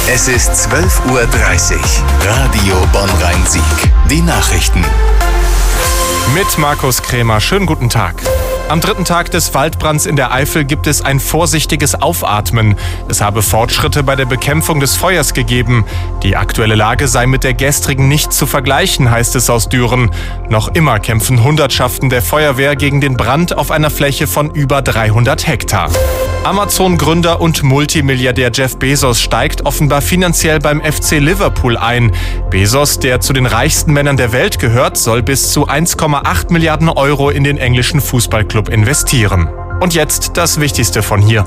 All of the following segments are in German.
Es ist 12:30 Uhr. Radio Bonn-Rhein-Sieg. Die Nachrichten. Mit Markus Krämer. Schönen guten Tag. Am dritten Tag des Waldbrands in der Eifel gibt es ein vorsichtiges Aufatmen. Es habe Fortschritte bei der Bekämpfung des Feuers gegeben. Die aktuelle Lage sei mit der gestrigen nicht zu vergleichen, heißt es aus Düren. Noch immer kämpfen Hundertschaften der Feuerwehr gegen den Brand auf einer Fläche von über 300 Hektar. Amazon-Gründer und Multimilliardär Jeff Bezos steigt offenbar finanziell beim FC Liverpool ein. Bezos, der zu den reichsten Männern der Welt gehört, soll bis zu 1,8 Milliarden Euro in den englischen Fußballclub investieren. Und jetzt das Wichtigste von hier.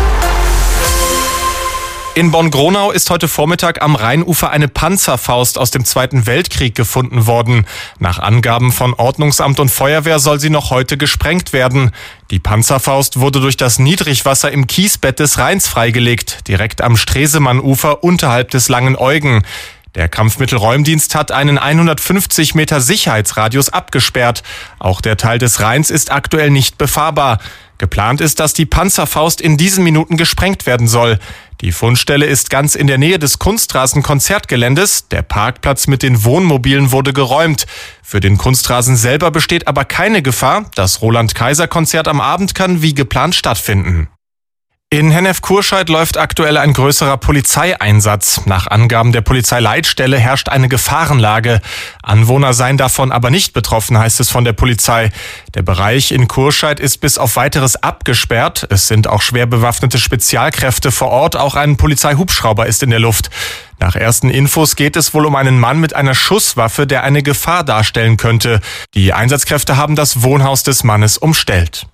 In Bonn-Gronau ist heute Vormittag am Rheinufer eine Panzerfaust aus dem Zweiten Weltkrieg gefunden worden. Nach Angaben von Ordnungsamt und Feuerwehr soll sie noch heute gesprengt werden. Die Panzerfaust wurde durch das Niedrigwasser im Kiesbett des Rheins freigelegt, direkt am Stresemann-Ufer unterhalb des Langen Eugen. Der Kampfmittelräumdienst hat einen 150 Meter Sicherheitsradius abgesperrt. Auch der Teil des Rheins ist aktuell nicht befahrbar. Geplant ist, dass die Panzerfaust in diesen Minuten gesprengt werden soll. Die Fundstelle ist ganz in der Nähe des Kunstrasen-Konzertgeländes. Der Parkplatz mit den Wohnmobilen wurde geräumt. Für den Kunstrasen selber besteht aber keine Gefahr. Das Roland-Kaiser-Konzert am Abend kann wie geplant stattfinden. In Hennef-Kurscheid läuft aktuell ein größerer Polizeieinsatz. Nach Angaben der Polizeileitstelle herrscht eine Gefahrenlage. Anwohner seien davon aber nicht betroffen, heißt es von der Polizei. Der Bereich in Kurscheid ist bis auf Weiteres abgesperrt. Es sind auch schwer bewaffnete Spezialkräfte vor Ort. Auch ein Polizeihubschrauber ist in der Luft. Nach ersten Infos geht es wohl um einen Mann mit einer Schusswaffe, der eine Gefahr darstellen könnte. Die Einsatzkräfte haben das Wohnhaus des Mannes umstellt.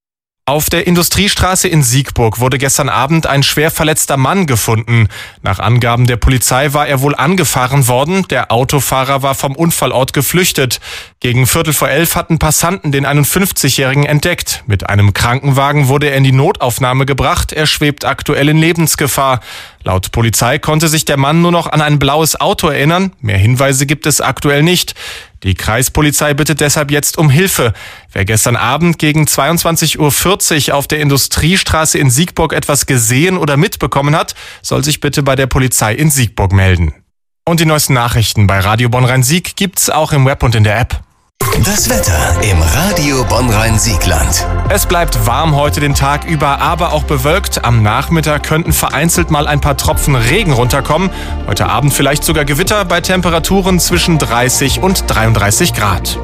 Auf der Industriestraße in Siegburg wurde gestern Abend ein schwer verletzter Mann gefunden. Nach Angaben der Polizei war er wohl angefahren worden. Der Autofahrer war vom Unfallort geflüchtet. Gegen 11:15 hatten Passanten den 51-Jährigen entdeckt. Mit einem Krankenwagen wurde er in die Notaufnahme gebracht. Er schwebt aktuell in Lebensgefahr. Laut Polizei konnte sich der Mann nur noch an ein blaues Auto erinnern. Mehr Hinweise gibt es aktuell nicht. Die Kreispolizei bittet deshalb jetzt um Hilfe. Wer gestern Abend gegen 22:40 Uhr auf der Industriestraße in Siegburg etwas gesehen oder mitbekommen hat, soll sich bitte bei der Polizei in Siegburg melden. Und die neuesten Nachrichten bei Radio Bonn-Rhein-Sieg gibt's auch im Web und in der App. Das Wetter im Radio Bonn-Rhein-Siegland. Es bleibt warm heute den Tag über, aber auch bewölkt. Am Nachmittag könnten vereinzelt mal ein paar Tropfen Regen runterkommen. Heute Abend vielleicht sogar Gewitter bei Temperaturen zwischen 30 und 33 Grad.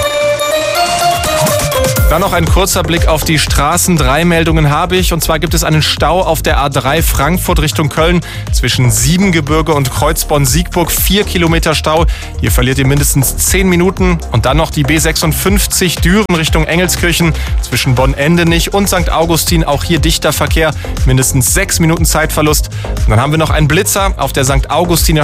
Dann noch ein kurzer Blick auf die Straßen. 3 Meldungen habe ich. Und zwar gibt es einen Stau auf der A3 Frankfurt Richtung Köln. Zwischen Siebengebirge und Kreuzborn-Siegburg 4 Kilometer Stau. Hier verliert ihr mindestens 10 Minuten. Und dann noch die B56 Düren Richtung Engelskirchen. Zwischen Bonn-Endenich und St. Augustin auch hier dichter Verkehr. Mindestens 6 Minuten Zeitverlust. Und dann haben wir noch einen Blitzer auf der St. Augustiner